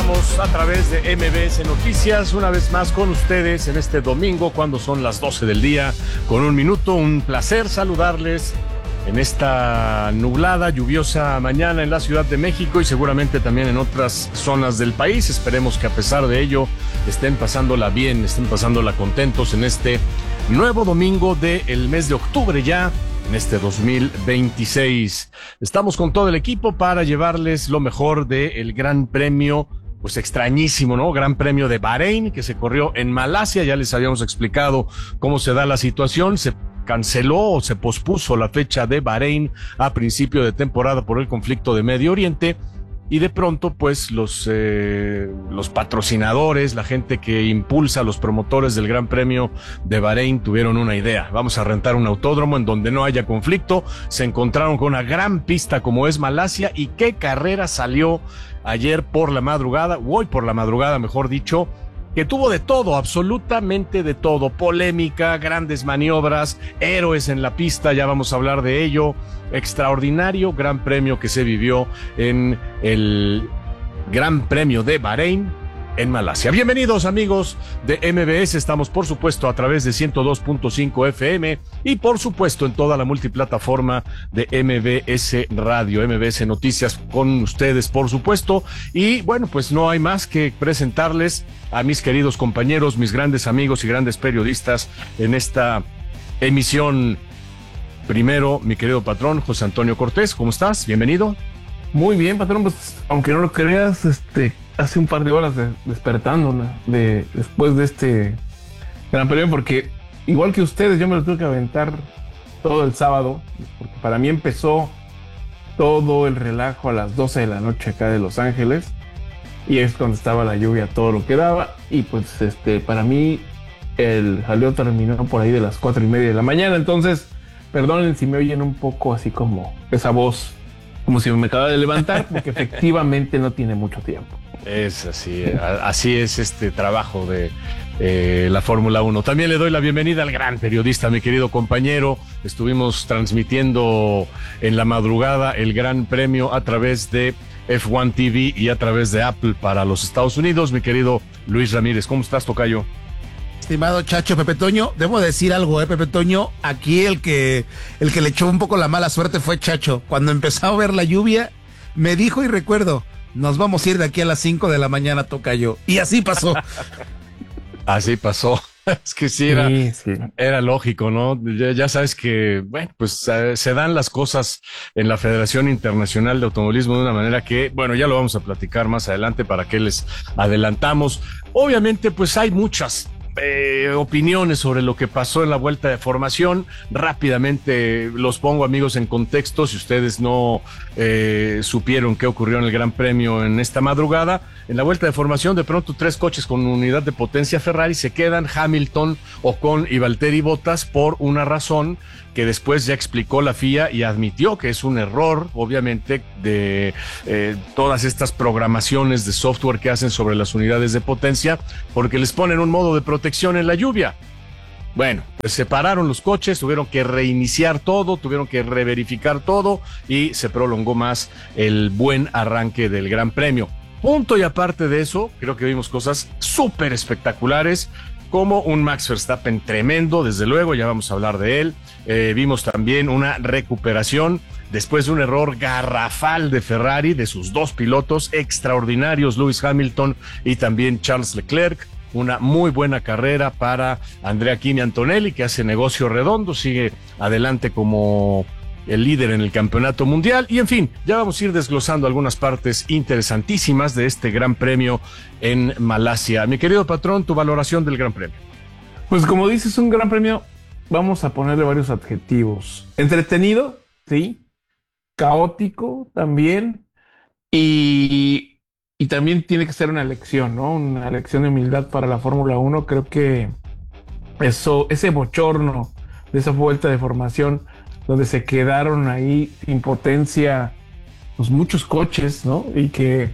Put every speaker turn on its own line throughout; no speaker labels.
estamos a través de MBS Noticias, una vez más con ustedes en este domingo, cuando son las 12 del día, con un minuto. Un placer saludarles en esta nublada, lluviosa mañana en la Ciudad de México y seguramente también en otras zonas del país. Esperemos que a pesar de ello estén pasándola bien, estén pasándola contentos en este nuevo domingo del mes de octubre ya, en este 2026. Estamos con todo el equipo para llevarles lo mejor del Gran Premio, pues extrañísimo, ¿no? Gran Premio de Bahrein, que se corrió en Malasia. Ya les habíamos explicado cómo se da la situación. Se canceló o se pospuso la fecha de Bahrein a principio de temporada por el conflicto de Medio Oriente. Y de pronto, pues, los patrocinadores, la gente que impulsa, los promotores del Gran Premio de Bahrein tuvieron una idea. Vamos a rentar un autódromo en donde no haya conflicto. Se encontraron con una gran pista como es Malasia. ¿Y qué carrera salió ayer por la madrugada, o hoy por la madrugada, mejor dicho, que tuvo de todo, absolutamente de todo? Polémica, grandes maniobras, héroes en la pista, ya vamos a hablar de ello. Extraordinario Gran Premio que se vivió en el Gran Premio de Bahrein en Malasia. Bienvenidos, amigos de MBS. Estamos, por supuesto, a través de 102.5 FM y, por supuesto, en toda la multiplataforma de MBS Radio, MBS Noticias, con ustedes, por supuesto. Y, bueno, pues no hay más que presentarles a mis queridos compañeros, mis grandes amigos y grandes periodistas en esta emisión. Primero, mi querido patrón, José Antonio Cortés, ¿cómo estás? Bienvenido.
Muy bien, patrón, pues aunque no lo creas, hace un par de horas despertando después de este Gran Premio, porque igual que ustedes, yo me lo tuve que aventar todo el sábado, porque para mí empezó todo el relajo a las 12 de la noche acá de Los Ángeles, y es cuando estaba la lluvia, todo lo que daba, y pues para mí el jaleo terminó por ahí de las 4:30 de la mañana. Entonces, perdonen si me oyen un poco así como esa voz, como si me acababa de levantar, porque efectivamente no tiene mucho tiempo.
Es así es este trabajo de la Fórmula 1. También le doy la bienvenida al gran periodista, mi querido compañero. Estuvimos transmitiendo en la madrugada el Gran Premio a través de F1 TV y a través de Apple para los Estados Unidos. Mi querido Luis Ramírez, ¿cómo estás, tocayo?
Estimado Chacho, Pepe Toño, debo decir algo, Pepe Toño, aquí el que le echó un poco la mala suerte fue Chacho. Cuando empezó a ver la lluvia, me dijo, y recuerdo, nos vamos a ir de aquí a las 5 de la mañana, tocayo. Y así pasó.
Así pasó. Es que sí, era lógico, ¿no? Ya sabes que, bueno, pues se dan las cosas en la Federación Internacional de Automovilismo de una manera que, bueno, ya lo vamos a platicar más adelante para que les adelantamos. Obviamente, pues hay muchas opiniones sobre lo que pasó en la vuelta de formación. Rápidamente los pongo, amigos, en contexto, si ustedes no supieron qué ocurrió en el Gran Premio en esta madrugada. En la vuelta de formación, de pronto 3 coches con unidad de potencia Ferrari se quedan: Hamilton, Ocon y Valtteri Bottas, por una razón que después ya explicó la FIA y admitió que es un error, obviamente, de todas estas programaciones de software que hacen sobre las unidades de potencia, porque les ponen un modo de protección en la lluvia. Bueno, pues separaron los coches, tuvieron que reiniciar todo, tuvieron que reverificar todo y se prolongó más el buen arranque del Gran Premio. Punto y aparte de eso, creo que vimos cosas súper espectaculares, como un Max Verstappen tremendo, desde luego, ya vamos a hablar de él. Vimos también una recuperación después de un error garrafal de Ferrari, de sus 2 pilotos extraordinarios, Lewis Hamilton y también Charles Leclerc. Una muy buena carrera para Andrea Kimi Antonelli, que hace negocio redondo, sigue adelante como el líder en el campeonato mundial. Y en fin, ya vamos a ir desglosando algunas partes interesantísimas de este Gran Premio en Malasia. Mi querido patrón, tu valoración del Gran Premio.
Pues como dices, un Gran Premio, vamos a ponerle varios adjetivos. Entretenido, sí. Caótico también. Y también tiene que ser una lección, ¿no? Una lección de humildad para la Fórmula 1. Creo que ese bochorno de esa vuelta de formación, donde se quedaron ahí sin potencia pues muchos coches, ¿no? Y que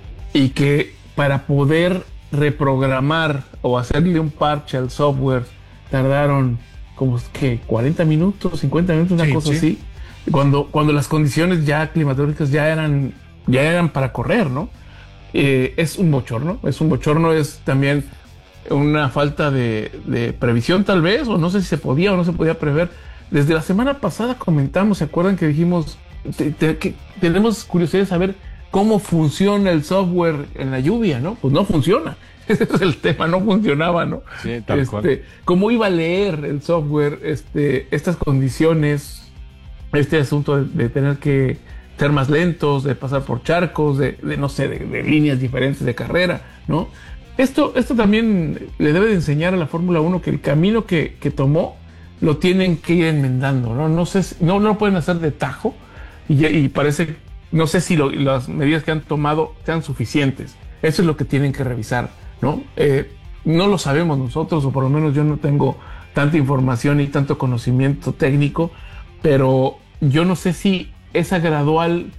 para poder reprogramar o hacerle un parche al software tardaron como que 40 minutos, 50 minutos, una cosa así, cuando las condiciones ya climatológicas ya eran para correr, ¿no? es un bochorno, es también una falta de previsión tal vez, o no sé si se podía o no se podía prever. Desde la semana pasada comentamos, ¿se acuerdan que dijimos que tenemos curiosidad de saber cómo funciona el software en la lluvia, ¿no? Pues no funciona. Ese es el tema, no funcionaba, ¿no?
Sí, tal cual.
¿Cómo iba a leer el software estas condiciones, este asunto de tener que ser más lentos, de pasar por charcos, no sé, de líneas diferentes de carrera, ¿no? Esto también le debe de enseñar a la Fórmula 1 que el camino que tomó lo tienen que ir enmendando, ¿no? No sé, no lo pueden hacer de tajo y parece, no sé si las medidas que han tomado sean suficientes. Eso es lo que tienen que revisar, ¿no? No lo sabemos nosotros, o por lo menos yo no tengo tanta información y tanto conocimiento técnico, pero yo no sé si esa gradual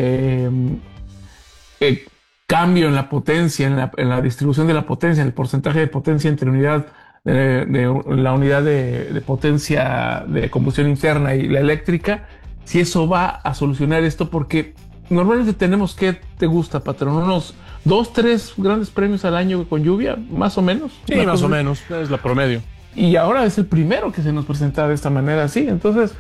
cambio en la potencia, en la distribución de la potencia, el porcentaje de potencia entre la unidad de potencia de combustión interna y la eléctrica, si eso va a solucionar esto, porque normalmente tenemos, ¿qué te gusta, patrón? Unos 2, 3 grandes premios al año con lluvia, más o menos.
Sí, más o menos, es la promedio.
Y ahora es el primero que se nos presenta de esta manera así. Entonces,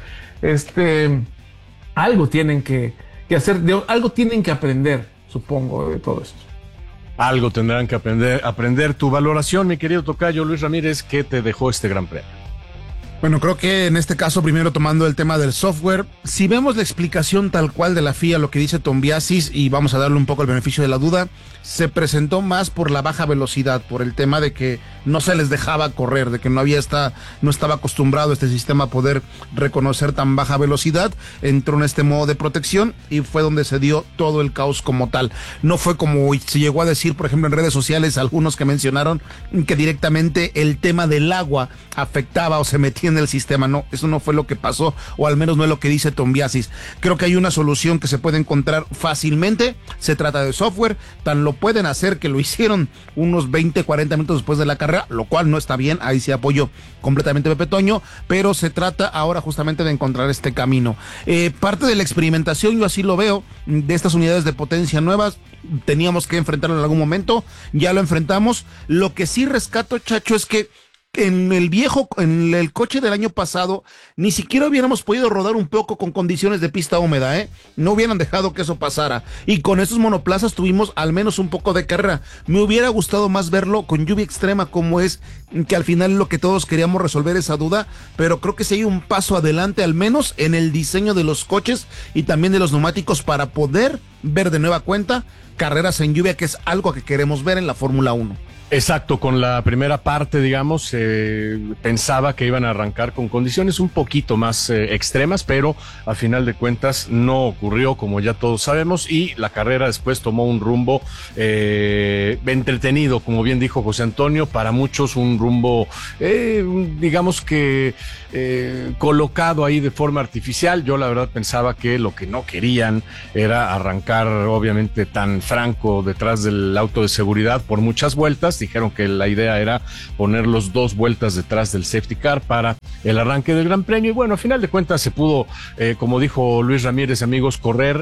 algo tienen que hacer, algo tienen que aprender, supongo, de todo esto.
Algo tendrán que aprender. Tu valoración, mi querido tocayo Luis Ramírez, ¿qué te dejó este Gran Premio?
Bueno, creo que en este caso, primero tomando el tema del software, si vemos la explicación tal cual de la FIA, lo que dice Tombiasis, y vamos a darle un poco el beneficio de la duda, se presentó más por la baja velocidad, por el tema de que no se les dejaba correr, de que no estaba acostumbrado este sistema a poder reconocer tan baja velocidad, entró en este modo de protección y fue donde se dio todo el caos como tal. No fue como se llegó a decir, por ejemplo, en redes sociales, algunos que mencionaron que directamente el tema del agua afectaba o se metía en el sistema. No, eso no fue lo que pasó, o al menos no es lo que dice Tombiasis. Creo que hay una solución que se puede encontrar fácilmente. Se trata de software, tan lo pueden hacer que lo hicieron unos 20, 40 minutos después de la carrera, lo cual no está bien. Ahí sí apoyo completamente a Pepe Toño, pero se trata ahora justamente de encontrar este camino. Parte de la experimentación, yo así lo veo, de estas unidades de potencia nuevas, teníamos que enfrentarlo en algún momento, ya lo enfrentamos. Lo que sí rescato, Chacho, es que en el coche del año pasado, ni siquiera hubiéramos podido rodar un poco con condiciones de pista húmeda, no hubieran dejado que eso pasara, y con esos monoplazas tuvimos al menos un poco de carrera. Me hubiera gustado más verlo con lluvia extrema, como es, que al final lo que todos queríamos resolver esa duda, pero creo que sí hay un paso adelante, al menos en el diseño de los coches y también de los neumáticos, para poder ver de nueva cuenta carreras en lluvia, que es algo que queremos ver en la Fórmula 1.
Exacto, con la primera parte, digamos, pensaba que iban a arrancar con condiciones un poquito más extremas, pero al final de cuentas no ocurrió, como ya todos sabemos, y la carrera después tomó un rumbo entretenido, como bien dijo José Antonio, para muchos un rumbo, digamos que colocado ahí de forma artificial. Yo la verdad pensaba que lo que no querían era arrancar, obviamente, tan franco detrás del auto de seguridad por muchas vueltas. Dijeron que la idea era ponerlos 2 vueltas detrás del safety car para el arranque del Gran Premio, y bueno, a final de cuentas se pudo, como dijo Luis Ramírez, amigos, correr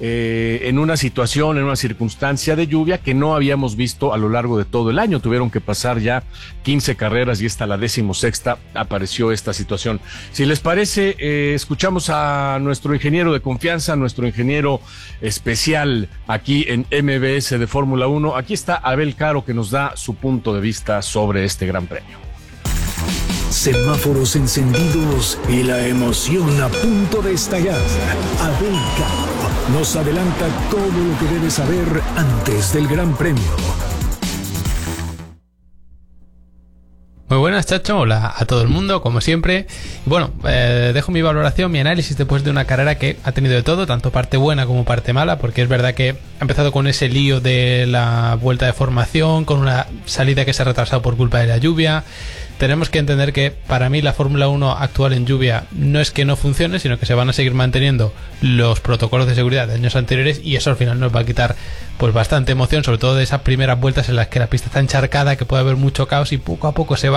en una situación, en una circunstancia de lluvia que no habíamos visto a lo largo de todo el año. Tuvieron que pasar ya 15 carreras y esta la 16ª apareció esta situación. Si les parece, escuchamos a nuestro ingeniero de confianza, nuestro ingeniero especial aquí en MBS de Fórmula 1. Aquí está Abel Caro, que nos da su punto de vista sobre este Gran Premio.
Semáforos encendidos y la emoción a punto de estallar. Abel Caro nos adelanta todo lo que debes saber antes del Gran Premio.
Muy buenas, Chacho. Hola a todo el mundo, como siempre. Bueno, dejo mi valoración, mi análisis después de una carrera que ha tenido de todo, tanto parte buena como parte mala, porque es verdad que ha empezado con ese lío de la vuelta de formación, con una salida que se ha retrasado por culpa de la lluvia. Tenemos que entender que para mí la Fórmula 1 actual en lluvia no es que no funcione, sino que se van a seguir manteniendo los protocolos de seguridad de años anteriores, y eso al final nos va a quitar pues bastante emoción, sobre todo de esas primeras vueltas en las que la pista está encharcada, que puede haber mucho caos y poco a poco se va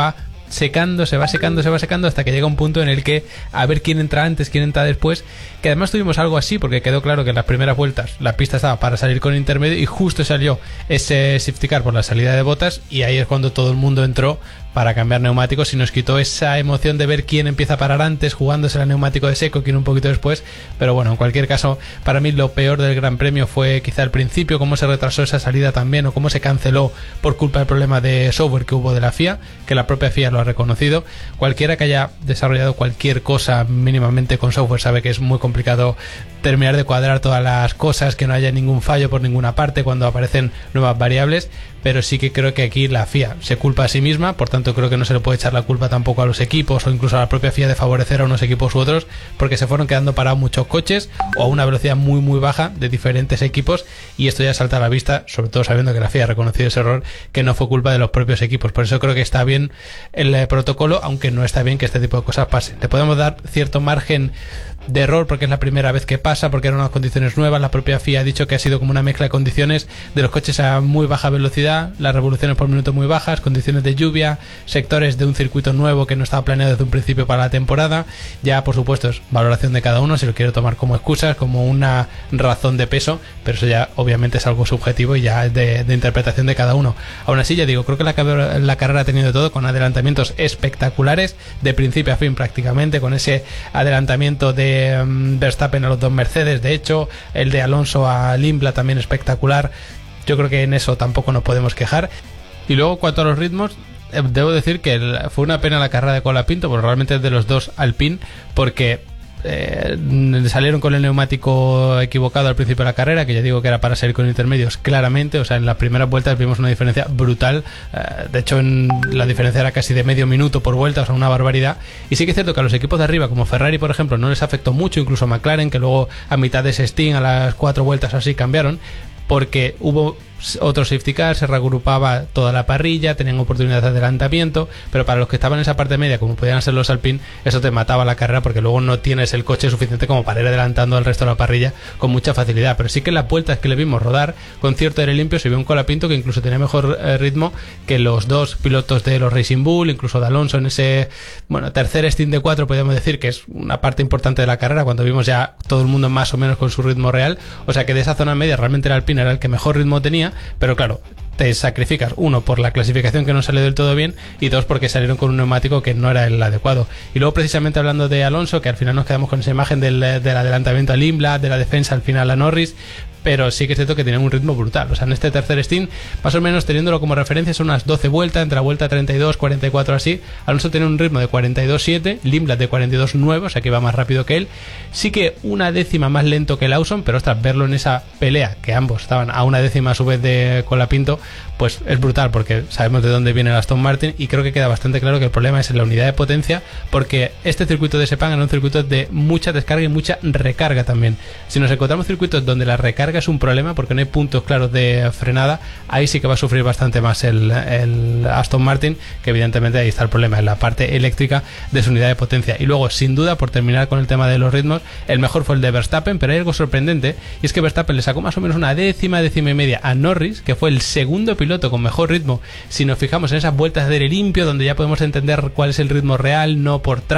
secando hasta que llega un punto en el que a ver quién entra antes, quién entra después, que además tuvimos algo así porque quedó claro que en las primeras vueltas la pista estaba para salir con intermedio y justo salió ese safety car por la salida de Bottas y ahí es cuando todo el mundo entró para cambiar neumáticos y nos quitó esa emoción de ver quién empieza a parar antes jugándose el neumático de seco, quién un poquito después. Pero bueno, en cualquier caso, para mí lo peor del Gran Premio fue quizá al principio, cómo se retrasó esa salida también o cómo se canceló por culpa del problema de software que hubo de la FIA, que la propia FIA lo ha reconocido. Cualquiera que haya desarrollado cualquier cosa mínimamente con software sabe que es muy complicado terminar de cuadrar todas las cosas, que no haya ningún fallo por ninguna parte cuando aparecen nuevas variables, pero sí que creo que aquí la FIA se culpa a sí misma, por tanto creo que no se le puede echar la culpa tampoco a los equipos o incluso a la propia FIA de favorecer a unos equipos u otros, porque se fueron quedando parados muchos coches o a una velocidad muy muy baja de diferentes equipos y esto ya salta a la vista, sobre todo sabiendo que la FIA ha reconocido ese error, que no fue culpa de los propios equipos. Por eso creo que está bien el protocolo, aunque no está bien que este tipo de cosas pasen. Le podemos dar cierto margen de error porque es la primera vez que pasa, porque eran unas condiciones nuevas. La propia FIA ha dicho que ha sido como una mezcla de condiciones de los coches a muy baja velocidad, las revoluciones por minuto muy bajas, condiciones de lluvia, sectores de un circuito nuevo que no estaba planeado desde un principio para la temporada. Ya por supuesto es valoración de cada uno, si lo quiere tomar como excusas, como una razón de peso, pero eso ya obviamente es algo subjetivo y ya es de interpretación de cada uno. Aún así, ya digo, creo que la carrera ha tenido de todo, con adelantamientos espectaculares de principio a fin prácticamente, con ese adelantamiento de Verstappen a los dos Mercedes, de hecho el de Alonso a Limbla también espectacular. Yo creo que en eso tampoco nos podemos quejar. Y luego, cuanto a los ritmos, debo decir que fue una pena la carrera de Colapinto, porque realmente es de los dos Alpine, porque salieron con el neumático equivocado al principio de la carrera, que ya digo que era para salir con intermedios claramente, o sea, en las primeras vueltas vimos una diferencia brutal, de hecho la diferencia era casi de medio minuto por vuelta, o sea, una barbaridad. Y sí que es cierto que a los equipos de arriba, como Ferrari por ejemplo, no les afectó mucho, incluso a McLaren, que luego a mitad de ese stint, a las 4 vueltas así, cambiaron, porque hubo otro safety car, se reagrupaba toda la parrilla, tenían oportunidades de adelantamiento, pero para los que estaban en esa parte media, como podían ser los Alpine, eso te mataba la carrera porque luego no tienes el coche suficiente como para ir adelantando al resto de la parrilla con mucha facilidad. Pero sí que en las vueltas que le vimos rodar con cierto aire limpio se vio un Colapinto que incluso tenía mejor ritmo que los dos pilotos de los Racing Bull, incluso de Alonso en ese tercer stint de 4, podríamos decir que es una parte importante de la carrera, cuando vimos ya todo el mundo más o menos con su ritmo real. O sea que de esa zona media realmente el Alpine era el que mejor ritmo tenía, pero claro, te sacrificas, uno, por la clasificación que no salió del todo bien, y dos, porque salieron con un neumático que no era el adecuado. Y luego, precisamente hablando de Alonso, que al final nos quedamos con esa imagen del adelantamiento a Limbla, de la defensa al final a Norris, pero sí que es cierto que tenían un ritmo brutal. O sea, en este tercer stint, más o menos teniéndolo como referencia, son unas 12 vueltas, entre la vuelta 32, 44 así. Alonso tenía un ritmo de 42.7, Limbla de 42.9, o sea que iba más rápido que él. Sí que una décima más lento que Lawson, pero ostras, verlo en esa pelea, que ambos estaban a una décima a su vez de Colapinto, pues es brutal, porque sabemos de dónde viene el Aston Martin, y creo que queda bastante claro que el problema es en la unidad de potencia, porque este circuito de Sepang era un circuito de mucha descarga y mucha recarga también. Si nos encontramos circuitos donde la recarga es un problema, porque no hay puntos claros de frenada, ahí sí que va a sufrir bastante más el Aston Martin, que evidentemente ahí está el problema, en la parte eléctrica de su unidad de potencia. Y luego, sin duda, por terminar con el tema de los ritmos, el mejor fue el de Verstappen, pero hay algo sorprendente, y es que Verstappen le sacó más o menos una décima y media a Norris, que fue el segundo piloto con mejor ritmo, si nos fijamos en esas vueltas de aire limpio, donde ya podemos entender cuál es el ritmo real, no por